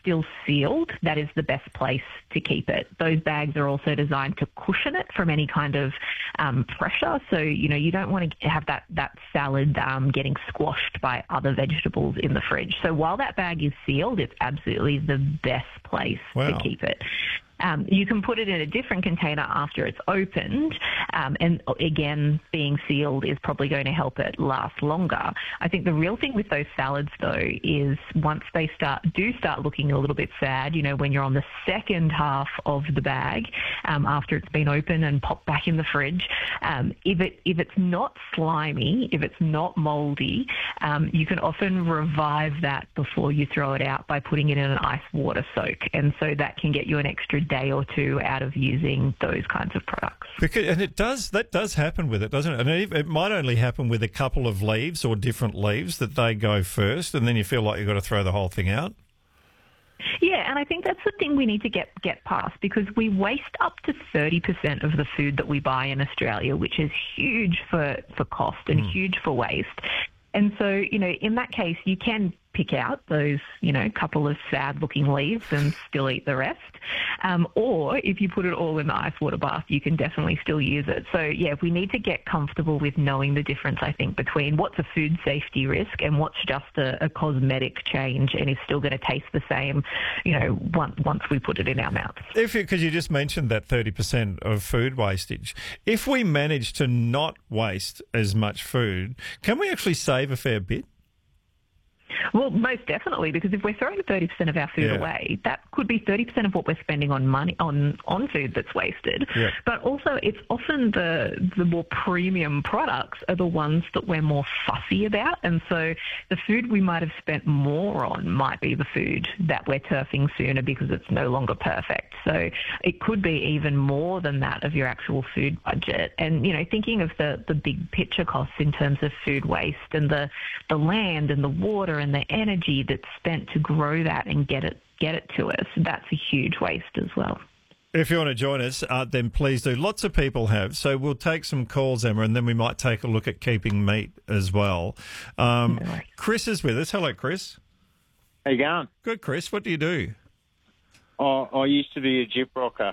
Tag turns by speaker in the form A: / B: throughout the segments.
A: still sealed, that is the best place to keep it. Those bags are also designed to cushion it from any kind of pressure. So, you don't want to have that salad getting squashed by other vegetables in the fridge. So while that bag is sealed, it's absolutely the best place to keep it. You can put it in a different container after it's opened, and again, being sealed is probably going to help it last longer. I think the real thing with those salads, though, is once they start looking a little bit sad, when you're on the second half of the bag after it's been opened and popped back in the fridge, if it's not slimy, if it's not moldy, you can often revive that before you throw it out by putting it in an ice water soak, and so that can get you an extra day or two out of using those kinds of products.
B: That does happen with it, doesn't it? And it might only happen with a couple of leaves or different leaves that they go first, and then you feel like you've got to throw the whole thing out.
A: Yeah, and I think that's the thing we need to get past, because we waste up to 30% of the food that we buy in Australia, which is huge for cost and huge for waste. And so, in that case, you can pick out those, couple of sad-looking leaves and still eat the rest. Or if you put it all in the ice water bath, you can definitely still use it. So, yeah, we need to get comfortable with knowing the difference, I think, between what's a food safety risk and what's just a cosmetic change and is still going to taste the same, once we put it in our mouths.
B: Because you just mentioned that 30% of food wastage. If we manage to not waste as much food, can we actually save a fair bit?
A: Well, most definitely, because if we're throwing 30% of our food away, that could be 30% of what we're spending on money on food that's wasted. Yeah. But also, it's often the more premium products are the ones that we're more fussy about, and so the food we might have spent more on might be the food that we're turfing sooner because it's no longer perfect. So it could be even more than that of your actual food budget. And thinking of the big picture costs in terms of food waste and the land and the water and the energy that's spent to grow that and get it to us, that's a huge waste as well.
B: If you want to join us, then please do. Lots of people have. So we'll take some calls, Emma, and then we might take a look at keeping meat as well. Chris is with us. Hello, Chris.
C: How you going?
B: Good, Chris. What do you do?
C: I used to be a gyp rocker.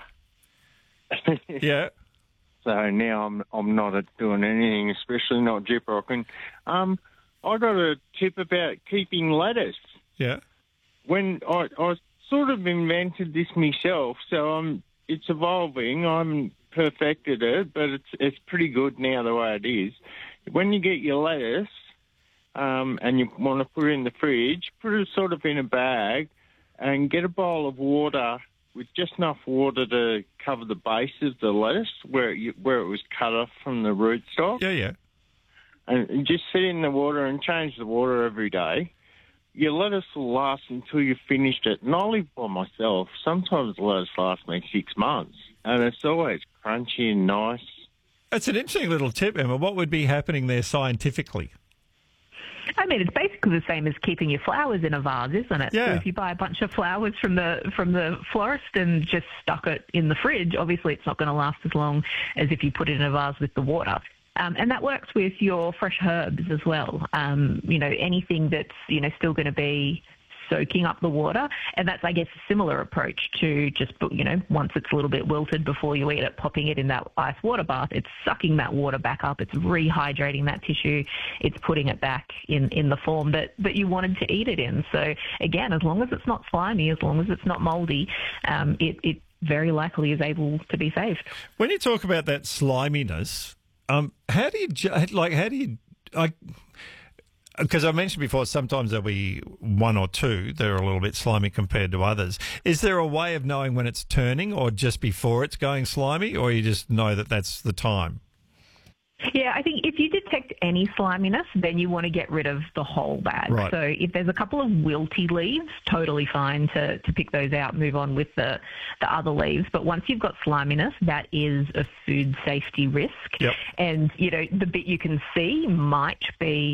B: Yeah.
C: So now I'm not doing anything, especially not gyp rocking. I got a tip about keeping lettuce.
B: Yeah.
C: When I sort of invented this myself, so it's evolving. I haven't perfected it, but it's pretty good now the way it is. When you get your lettuce and you want to put it in the fridge, put it sort of in a bag and get a bowl of water with just enough water to cover the base of the lettuce where it was cut off from the rootstock.
B: Yeah, yeah.
C: And just sit in the water and change the water every day. Your lettuce will last until you've finished it. And I live by myself. Sometimes the lettuce lasts me 6 months. And it's always crunchy and nice.
B: That's an interesting little tip, Emma. What would be happening there scientifically?
A: I mean, it's basically the same as keeping your flowers in a vase, isn't it?
B: Yeah.
A: So if you buy a bunch of flowers from the florist and just stuck it in the fridge, obviously it's not going to last as long as if you put it in a vase with the water. And that works with your fresh herbs as well. Anything that's, still going to be soaking up the water. And that's, I guess, a similar approach to just, once it's a little bit wilted before you eat it, popping it in that ice water bath. It's sucking that water back up. It's rehydrating that tissue. It's putting it back in the form that you wanted to eat it in. So, again, as long as it's not slimy, as long as it's not moldy, it very likely is able to be saved.
B: When you talk about that sliminess, how do you because I mentioned before, sometimes there'll be one or two that are a little bit slimy compared to others. Is there a way of knowing when it's turning or just before it's going slimy, or you just know that that's the time?
A: Yeah, I think if you detect any sliminess, then you want to get rid of the whole bag.
B: Right.
A: So if there's a couple of wilty leaves, totally fine to pick those out, move on with the other leaves. But once you've got sliminess, that is a food safety risk.
B: Yep.
A: And, the bit you can see might be